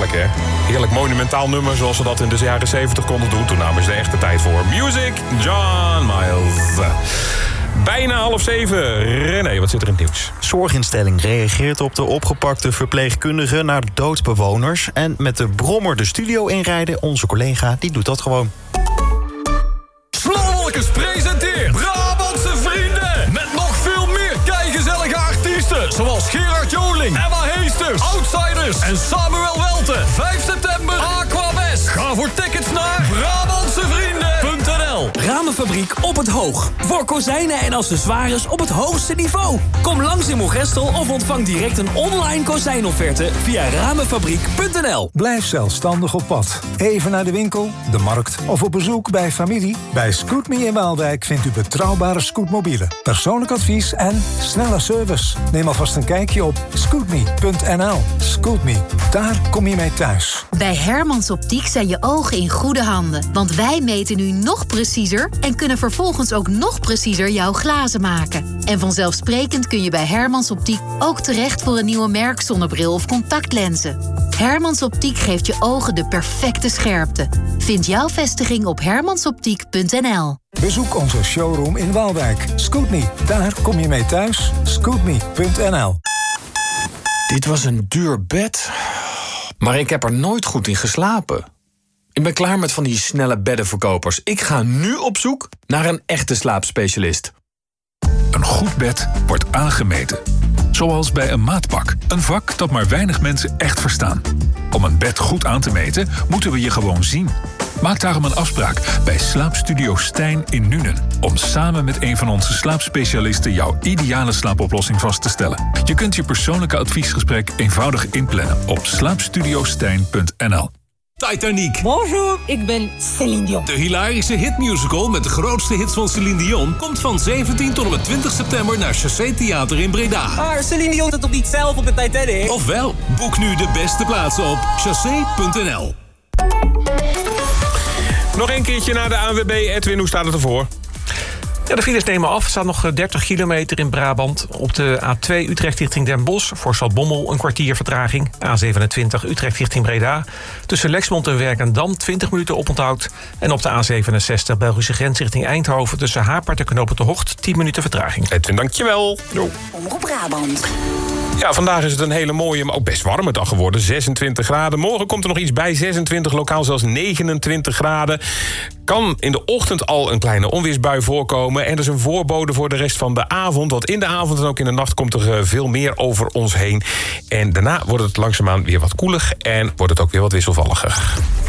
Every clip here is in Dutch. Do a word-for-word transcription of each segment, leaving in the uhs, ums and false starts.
heerlijk, hè? Heerlijk monumentaal nummer zoals ze dat in de jaren zeventig konden doen. Toen namen ze de echte tijd voor. Music, John Miles. Bijna half zeven. René, wat zit er in het nieuws? Zorginstelling reageert op de opgepakte verpleegkundige naar doodbewoners. En met de brommer de studio inrijden, onze collega, die doet dat gewoon. Slowwalkers presenteert Brabantse Vrienden. Met nog veel meer keigezellige artiesten. Zoals Gerard Joling, Emma Heesters, Outsiders en Samuel Welten. vijf september, Aquabest. Ga voor tickets naar Brabantse Vrienden punt n l. Ramenfabriek op het Hoog. Voor kozijnen en accessoires op het hoogste niveau. Kom langs in Moergestel of ontvang direct een online kozijnofferte via ramenfabriek punt n l. Blijf zelfstandig op pad. Even naar de winkel, de markt of op bezoek bij familie. Bij Scootme in Waalwijk vindt u betrouwbare scootmobielen, persoonlijk advies en snelle service. Neem alvast een kijkje op scootme punt n l. Scootme, daar kom je mee thuis. Bij Hermans Optiek zijn je ogen in goede handen. Want wij meten nu nog preciezer en kunnen vervolgens ook nog preciezer jouw glazen maken. En vanzelfsprekend kun je bij Hermans Optiek ook terecht voor een nieuwe merkzonnebril of contactlenzen. Hermans Optiek geeft je ogen de perfecte scherpte. Vind jouw vestiging op hermansoptiek punt n l. Bezoek onze showroom in Waalwijk. Scootme, daar kom je mee thuis. Scootme punt n l. Dit was een duur bed, maar ik heb er nooit goed in geslapen. Ik ben klaar met van die snelle beddenverkopers. Ik ga nu op zoek naar een echte slaapspecialist. Een goed bed wordt aangemeten. Zoals bij een maatpak. Een vak dat maar weinig mensen echt verstaan. Om een bed goed aan te meten, moeten we je gewoon zien. Maak daarom een afspraak bij Slaapstudio Stijn in Nuenen. Om samen met een van onze slaapspecialisten jouw ideale slaapoplossing vast te stellen. Je kunt je persoonlijke adviesgesprek eenvoudig inplannen op slaapstudiostijn punt n l. Titanic. Bonjour, ik ben Céline Dion. De hilarische hitmusical met de grootste hits van Céline Dion komt van zeventien tot en met twintig september naar Chassé Theater in Breda. Maar Céline Dion zit toch niet zelf op de Titanic? Ofwel, boek nu de beste plaatsen op chassé punt n l. Nog een keertje naar de A N W B. Edwin, hoe staat het ervoor? Ja, de files nemen af. Er staat nog dertig kilometer in Brabant. Op de A twee Utrecht richting Den Bosch. Voor Zaltbommel een kwartier vertraging. A zevenentwintig Utrecht richting Breda. Tussen Lexmond en Werkendam twintig minuten oponthoud. En op de A zevenenzestig Belgische grens richting Eindhoven. Tussen Hapert en Knopen de Hocht tien minuten vertraging. Edwin, dankjewel. Jo. Omroep Brabant. Ja, vandaag is het een hele mooie, maar ook best warme dag geworden. zesentwintig graden. Morgen komt er nog iets bij. zesentwintig, lokaal zelfs negenentwintig graden. Kan in de ochtend al een kleine onweersbui voorkomen. En dat is een voorbode voor de rest van de avond. Want in de avond en ook in de nacht komt er veel meer over ons heen. En daarna wordt het langzaamaan weer wat koeler. En wordt het ook weer wat wisselvalliger.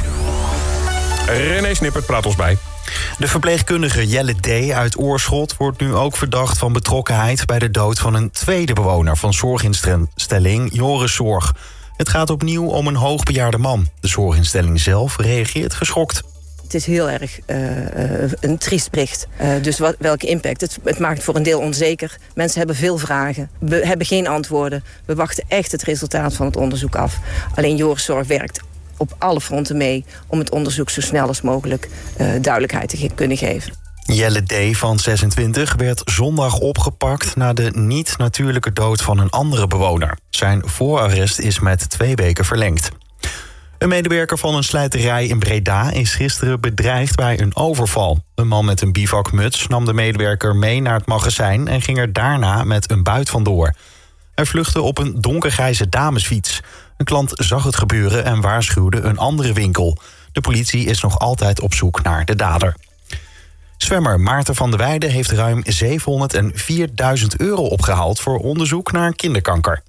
René Snippert praat ons bij. De verpleegkundige Jelle D. uit Oorschot wordt nu ook verdacht van betrokkenheid bij de dood van een tweede bewoner van zorginstelling Joris Zorg. Het gaat opnieuw om een hoogbejaarde man. De zorginstelling zelf reageert geschokt. Het is heel erg uh, een triest bericht. Uh, dus wat, welke impact? Het, het maakt voor een deel onzeker. Mensen hebben veel vragen. We hebben geen antwoorden. We wachten echt het resultaat van het onderzoek af. Alleen Joris Zorg werkt op alle fronten mee om het onderzoek zo snel als mogelijk uh, duidelijkheid te ge- kunnen geven. Jelle D. van zesentwintig werd zondag opgepakt na de niet-natuurlijke dood van een andere bewoner. Zijn voorarrest is met twee weken verlengd. Een medewerker van een slijterij in Breda is gisteren bedreigd bij een overval. Een man met een bivakmuts nam de medewerker mee naar het magazijn en ging er daarna met een buit vandoor. Hij vluchtte op een donkergrijze damesfiets. Een klant zag het gebeuren en waarschuwde een andere winkel. De politie is nog altijd op zoek naar de dader. Zwemmer Maarten van der Weijden heeft ruim zevenhonderdvierduizend euro opgehaald voor onderzoek naar kinderkanker.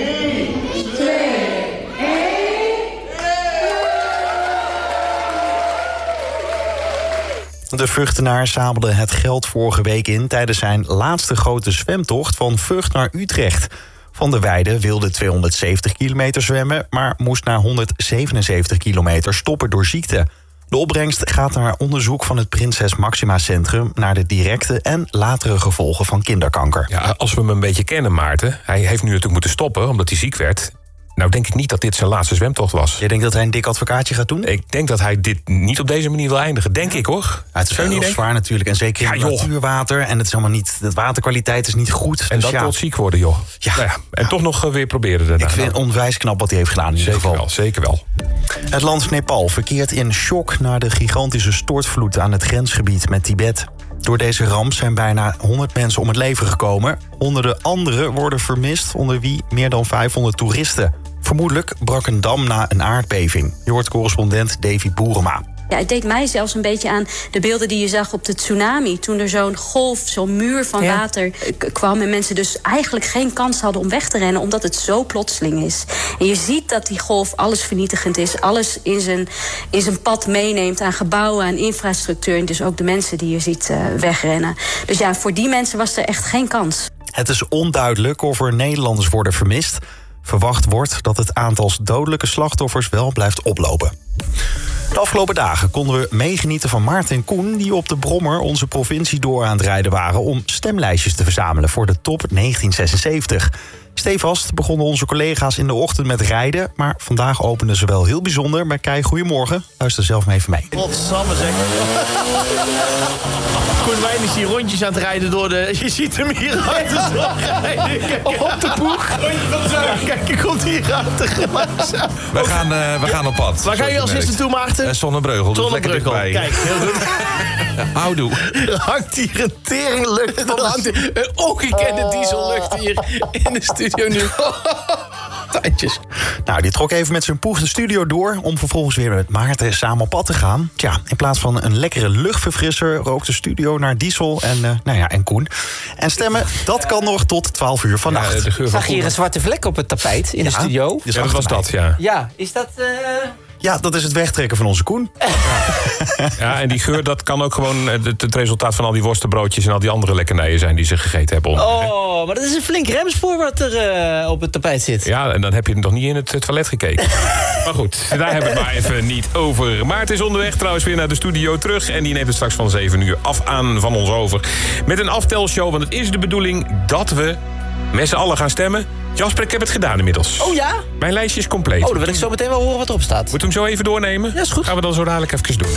De Vughtenaar zamelde het geld vorige week in tijdens zijn laatste grote zwemtocht van Vught naar Utrecht. Van der Weijden wilde tweehonderdzeventig kilometer zwemmen, maar moest na honderdzevenenzeventig kilometer stoppen door ziekte. De opbrengst gaat naar onderzoek van het Prinses Maxima Centrum naar de directe en latere gevolgen van kinderkanker. Ja, als we hem een beetje kennen, Maarten. Hij heeft nu natuurlijk moeten stoppen omdat hij ziek werd. Nou denk ik niet dat dit zijn laatste zwemtocht was. Je denkt dat hij een dik advocaatje gaat doen? Ik denk dat hij dit niet op deze manier wil eindigen. Denk ik, hoor. Ja, het is wel heel zwaar natuurlijk. En zeker in ja, het natuurwater. En het is allemaal niet, de waterkwaliteit is niet goed. En dus dat ja. tot ziek worden, joh. Ja. Nou ja, en ja. toch nog uh, weer proberen daarna. Ik vind het onwijs knap wat hij heeft gedaan in ieder zeker geval. Wel, zeker wel. Het land Nepal verkeert in shock na de gigantische stortvloed aan het grensgebied met Tibet. Door deze ramp zijn bijna honderd mensen om het leven gekomen. Honderden anderen worden vermist, onder wie meer dan vijfhonderd toeristen. Vermoedelijk brak een dam na een aardbeving. Je hoort correspondent Davy Boerema. Ja, het deed mij zelfs een beetje aan de beelden die je zag op de tsunami. Toen er zo'n golf, zo'n muur van ja. water k- kwam... en mensen dus eigenlijk geen kans hadden om weg te rennen... omdat het zo plotseling is. En je ziet dat die golf alles vernietigend is. Alles in zijn, in zijn pad meeneemt aan gebouwen, aan infrastructuur... en dus ook de mensen die je ziet uh, wegrennen. Dus ja, voor die mensen was er echt geen kans. Het is onduidelijk of er Nederlanders worden vermist. Verwacht wordt dat het aantal dodelijke slachtoffers wel blijft oplopen. De afgelopen dagen konden we meegenieten van Maarten en Koen... die op de Brommer onze provincie door aan het rijden waren... om stemlijstjes te verzamelen voor de top negentien zesenzeventig. Stevast begonnen onze collega's in de ochtend met rijden... maar vandaag openden ze wel heel bijzonder bij Kei Goedemorgen. Luister zelf maar even mee. Godsamme zeg. Koen Wijn is hier rondjes aan het rijden door de... Je ziet hem hier uit de zon rijden. Op de poeg. Ja, kijk, je komt hier uit de glazen. We gaan, uh, we gaan op pad. Waar ga je als eerste toe, Maarten? Uh, Zonnebreugel. Dus Zonnebreugel. Kijk, heel goed. Houdoe. Er hangt hier een teringlucht. Er hangt een ongekende diesellucht hier in de studio nu. Tandjes. Nou, die trok even met zijn poeg de studio door... om vervolgens weer met Maarten samen op pad te gaan. Tja, in plaats van een lekkere luchtverfrisser... rookt de studio naar diesel en, uh, nou ja, en Koen. En stemmen, dat kan nog tot twaalf uur vannacht. Ja, ik zag hier een zwarte vlek op het tapijt in ja, de studio. Dus ja, dat was dat, ja. Ja, is dat... Uh... Ja, dat is het wegtrekken van onze Koen. Ja. Ja, en die geur, dat kan ook gewoon het, het resultaat van al die worstenbroodjes... en al die andere lekkernijen zijn die ze gegeten hebben. Oh, maar dat is een flink remspoor wat er uh, op het tapijt zit. Ja, en dan heb je nog niet in het, het toilet gekeken. Maar goed, daar hebben we het maar even niet over. Maar het is onderweg trouwens weer naar de studio terug... en die neemt het straks van zeven uur af aan van ons over. Met een aftelshow, want het is de bedoeling dat we met z'n allen gaan stemmen... Jasper, ik heb het gedaan inmiddels. Oh ja? Mijn lijstje is compleet. Oh, dan wil ik zo meteen wel horen wat erop staat. Moet hem zo even doornemen? Ja, is goed. Gaan we dan zo dadelijk even doen.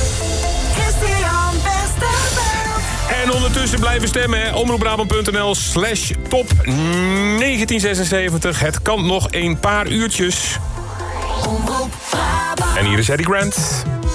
En ondertussen blijven stemmen. omroepbrabant.nl slash top negentien zesenzeventig. Het kan nog een paar uurtjes. En hier is Eddie Grant.